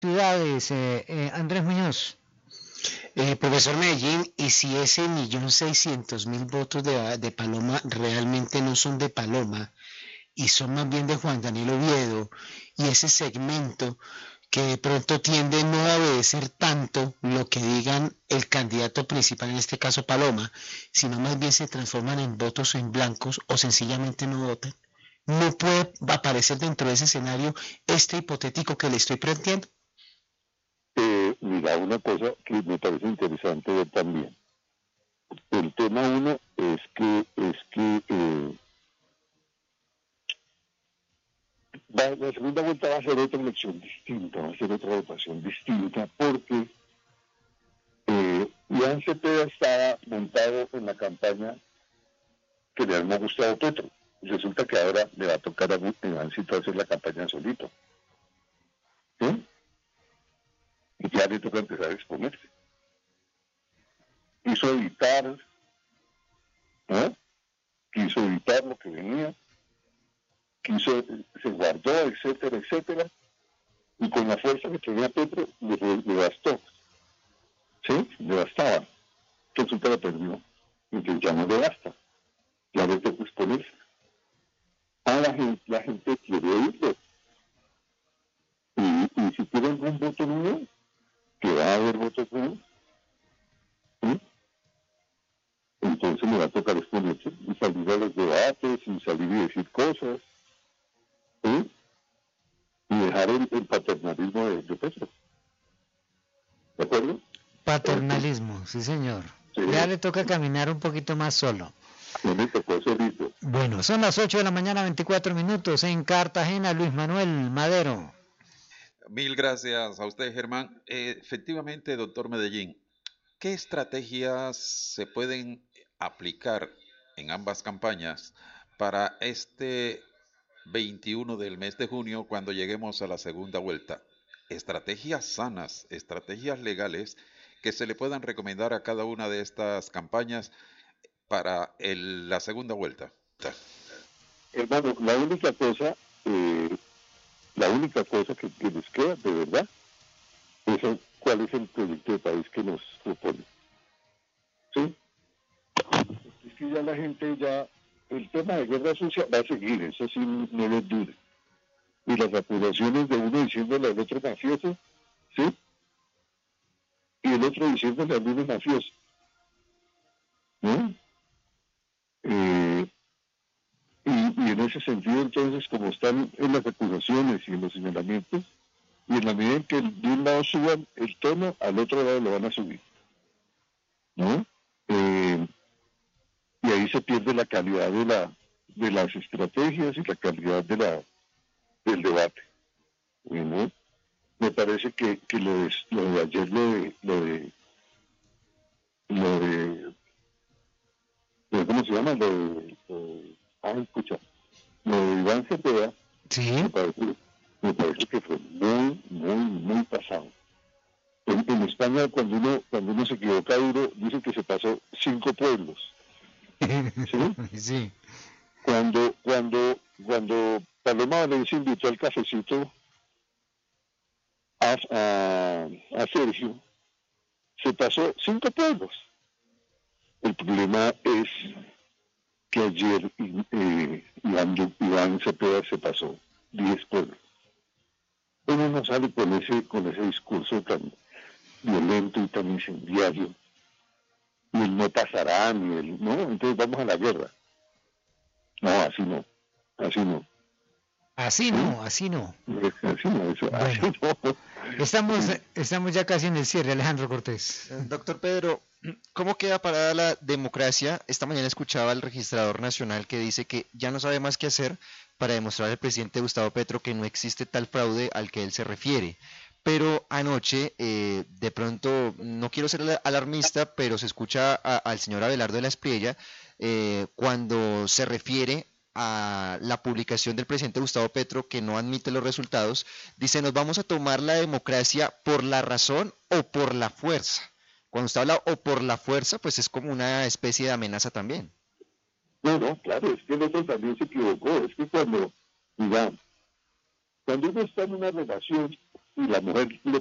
ciudades, Andrés Muñoz. Profesor Medellín, ¿y si ese 1.600.000 votos de Paloma realmente no son de Paloma y son más bien de Juan Daniel Oviedo y ese segmento que de pronto tiende no a obedecer tanto lo que digan el candidato principal, en este caso Paloma, sino más bien se transforman en votos en blancos o sencillamente no votan? ¿No puede aparecer dentro de ese escenario este hipotético que le estoy planteando? Mira, una cosa que me parece interesante ver también. El tema uno es que la segunda vuelta va a ser otra elección distinta, va a ser otra votación distinta, porque Iván Cepeda estaba montado en la campaña que le había gustado Petro. Resulta que ahora le va a tocar a Ivancito hacer la campaña solito. ¿Sí? Y ya le toca empezar a exponerse. Quiso evitar, ¿no? Quiso evitar lo que venía, se guardó, etcétera, etcétera, y con la fuerza que tenía Petro le bastó. ¿Sí? Le bastaba. Resulta que perdió. Entonces ya no le basta. Ya le toca exponerse. La gente quiere oírlo. Y si quieren un voto nuevo, que va a haber votos nuevos, ¿sí? Entonces me va a tocar exponerse y salir a los debates y salir y decir cosas, ¿sí? Y dejar el paternalismo de Petro. ¿De acuerdo? Paternalismo, sí señor. Sí. Ya le toca caminar un poquito más solo. No me tocó solito. Bueno, son las 8 de la mañana, 24 minutos en Cartagena. Luis Manuel Madero. Mil gracias a usted, Germán. Efectivamente, doctor Medellín, ¿qué estrategias se pueden aplicar en ambas campañas para este 21 del mes de junio cuando lleguemos a la segunda vuelta? Estrategias sanas, estrategias legales que se le puedan recomendar a cada una de estas campañas para la segunda vuelta. Hermano, la única cosa que les queda de verdad es cuál es el proyecto de país que nos propone. ¿Sí? Es que ya la gente el tema de guerra sucia va a seguir, eso sí no lo dude. Y las acusaciones de uno diciéndole al otro mafioso, ¿sí? Y el otro diciéndole al uno mafioso, ¿no? Y en ese sentido, entonces, como están en las acusaciones y en los señalamientos, y en la medida en que de un lado suban el tono, al otro lado lo van a subir, ¿no? Y ahí se pierde la calidad de las estrategias y la calidad del debate, ¿no? Me parece que lo de ayer, ¿cómo se llama? Escucha, lo de Iván Cepeda, Sí. me parece que fue muy, muy, muy pasado. En España, cuando uno se equivoca duro, dicen que se pasó 5 pueblos. ¿Sí? Sí. Cuando Paloma Valencia invitó al cafecito a Sergio, se pasó 5 pueblos. El problema es que ayer Iván Cepeda se pasó 10 pueblos. Uno no sale con ese discurso tan violento y tan incendiario. Ni el no pasará, ni el no, entonces vamos a la guerra. No, así no. Así no. Así no, así no. Estamos ya casi en el cierre, Alejandro Cortés. Doctor Pedro, ¿cómo queda parada la democracia? Esta mañana escuchaba al registrador nacional que dice que ya no sabe más qué hacer para demostrar al presidente Gustavo Petro que no existe tal fraude al que él se refiere. Pero anoche, de pronto, no quiero ser alarmista, pero se escucha al señor Abelardo de la Espriella cuando se refiere a la publicación del presidente Gustavo Petro que no admite los resultados, dice: nos vamos a tomar la democracia por la razón o por la fuerza. Cuando usted habla o por la fuerza, pues es como una especie de amenaza también. No, claro, es que el otro también se equivocó. Es que cuando uno está en una relación y la mujer le